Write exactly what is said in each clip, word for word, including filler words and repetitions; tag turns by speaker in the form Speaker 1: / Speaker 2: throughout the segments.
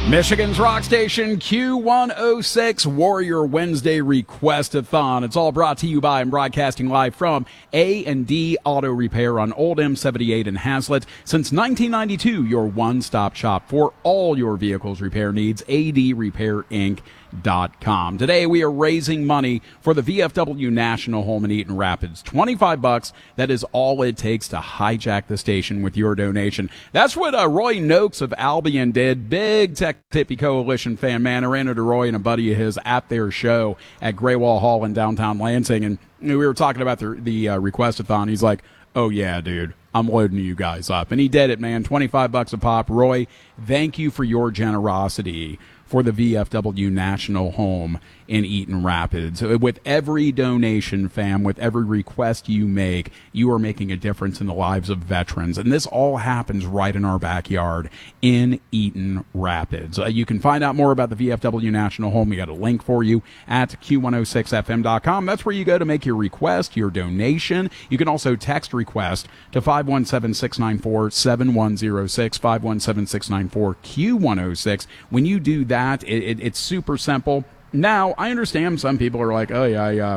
Speaker 1: Michigan's rock station Q one oh six Warrior Wednesday Request-a-thon. It's all brought to you by and broadcasting live from A and D Auto Repair on Old M seventy-eight in Hazlet. Since nineteen ninety-two, your one-stop shop for all your vehicle's repair needs, A D Repair Inc dot com. Today we are raising money for the V F W National Home in Eaton Rapids. twenty-five bucks. That is all it takes to hijack the station with your donation. That's what uh, Roy Noakes of Albion did. Big Tech Tippy Coalition fan, man. I ran into Roy and a buddy of his at their show at Graywall Hall in downtown Lansing, and we were talking about the, the uh, request-a-thon. He's like, oh yeah, dude, I'm loading you guys up. And he did it, man. twenty-five bucks a pop. Roy, thank you for your generosity for the V F W National Home in Eaton Rapids. With every donation, fam, with every request you make, you are making a difference in the lives of veterans. And this all happens right in our backyard in Eaton Rapids. Uh, you can find out more about the V F W National Home. We got a link for you at Q one oh six F M dot com. That's where you go to make your request, your donation. You can also text request to five one seven, six nine four, seven one zero six, five one seven, six nine four, Q one oh six. When you do that, It, it, it's super simple. Now, I understand some people are like, oh, yeah, I, uh,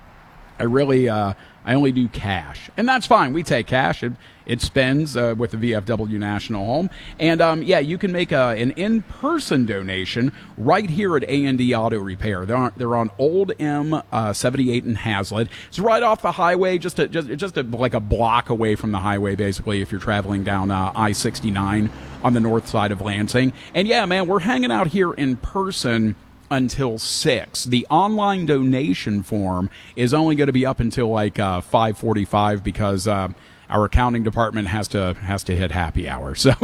Speaker 1: I really, uh, I only do cash. And that's fine. We take cash. It, it spends uh, with the V F W National Home. And, um, yeah, you can make a, an in-person donation right here at A and D Auto Repair. They're on, they're on Old M uh, seventy-eight in Hazlet. It's right off the highway, just a, just, just a, like a block away from the highway, basically, if you're traveling down uh, I sixty-nine on the north side of Lansing. And, yeah, man, we're hanging out here in person until six. The online donation form is only going to be up until like uh, five forty-five because uh, our accounting department has to has to hit happy hour. So,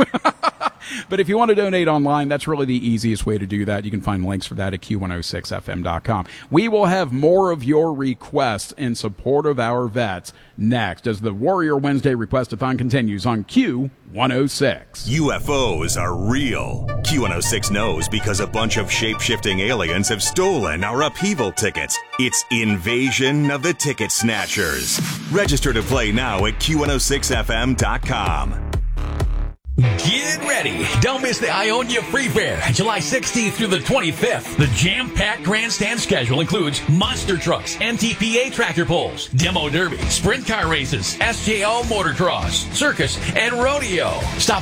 Speaker 1: but if you want to donate online, that's really the easiest way to do that. You can find links for that at Q one oh six F M dot com. We will have more of your requests in support of our vets next as the Warrior Wednesday Request-a-thon continues on Q one oh six.
Speaker 2: U F Os are real. Q one oh six knows because a bunch of shape-shifting aliens have stolen our upheaval tickets. It's Invasion of the Ticket Snatchers. Register to play now at Q one oh six F M dot com.
Speaker 3: Get ready. Don't miss the Ionia Free Fair, July sixteenth through the twenty-fifth. The jam-packed grandstand schedule includes monster trucks, M T P A tractor pulls, demo derby, sprint car races, S J O motocross, circus, and rodeo. Stop